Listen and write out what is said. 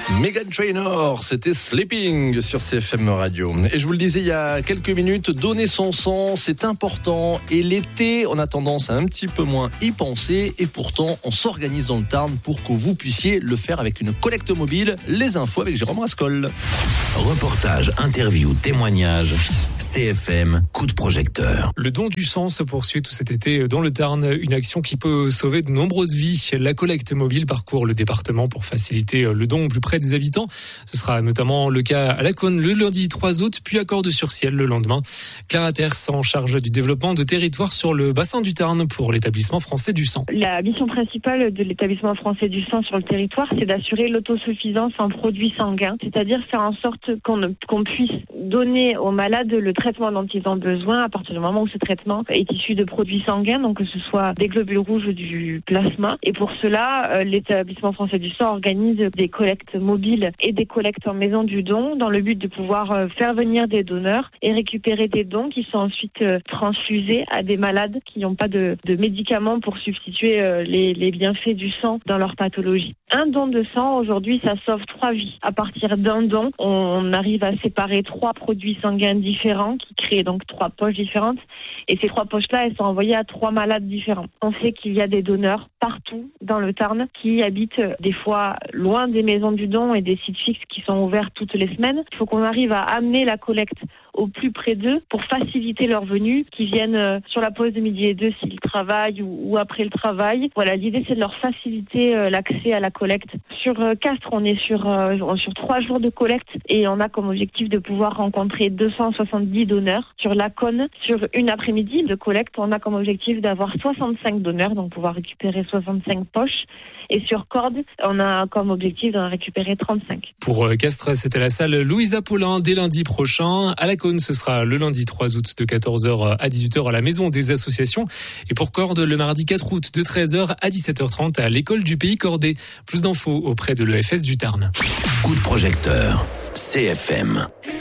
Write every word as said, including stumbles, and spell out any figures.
Meghan Trainor, c'était Sleeping sur C F M Radio. Et je vous le disais il y a quelques minutes, donner son sang, c'est important. Et l'été, on a tendance à un petit peu moins y penser. Et pourtant, on s'organise dans le Tarn pour que vous puissiez le faire avec une collecte mobile. Les infos avec Jérôme Rascol. Reportage, interview, témoignage. C F M, coup de projecteur. Le don du sang se poursuit tout cet été dans le Tarn. Une action qui peut sauver de nombreuses vies. La collecte mobile parcourt le département pour faciliter le don au plus près des habitants. Ce sera notamment le cas à Laconne le lundi trois août, puis à Cordes-sur-Ciel le lendemain. Clara Terce en charge du développement de territoire sur le bassin du Tarn pour l'établissement français du sang. La mission principale de l'établissement français du sang sur le territoire, c'est d'assurer l'autosuffisance en produits sanguins, c'est-à-dire faire en sorte qu'on, qu'on puisse donner aux malades le traitement dont ils ont besoin à partir du moment où ce traitement est issu de produits sanguins, donc que ce soit des globules rouges ou du plasma. Et pour cela, l'établissement français du sang organise des collectes mobiles et des collectes en maison du don dans le but de pouvoir faire venir des donneurs et récupérer des dons qui sont ensuite transfusés à des malades qui n'ont pas de, de médicaments pour substituer les, les bienfaits du sang dans leur pathologie. Un don de sang, aujourd'hui, ça sauve trois vies. À partir d'un don, on arrive à séparer trois produits sanguins différents qui créent donc trois poches différentes. Et ces trois poches-là, elles sont envoyées à trois malades différents. On sait qu'il y a des donneurs partout dans le Tarn qui habitent des fois loin des maisons du don et des sites fixes qui sont ouverts toutes les semaines. Il faut qu'on arrive à amener la collecte au plus près d'eux pour faciliter leur venue, qu'ils viennent sur la pause de midi et deux s'ils travaillent ou, ou après le travail. Voilà, l'idée c'est de leur faciliter euh, l'accès à la collecte. Sur euh, Castres, on est sur, euh, sur trois jours de collecte et on a comme objectif de pouvoir rencontrer deux cent soixante-dix donneurs. Sur Laconne, sur une après-midi de collecte, on a comme objectif d'avoir soixante-cinq donneurs, donc pouvoir récupérer soixante-cinq poches. Et sur Cordes, on a comme objectif d'en récupérer trente-cinq. Pour Castres, c'était la salle Louisa Paulin dès lundi prochain. À Laconne, ce sera le lundi trois août de quatorze heures à dix-huit heures à la Maison des Associations. Et pour Cordes, le mardi quatre août de treize heures à dix-sept heures trente à l'École du Pays Cordé. Plus d'infos auprès de l'E F S du Tarn. Coup de projecteur, C F M.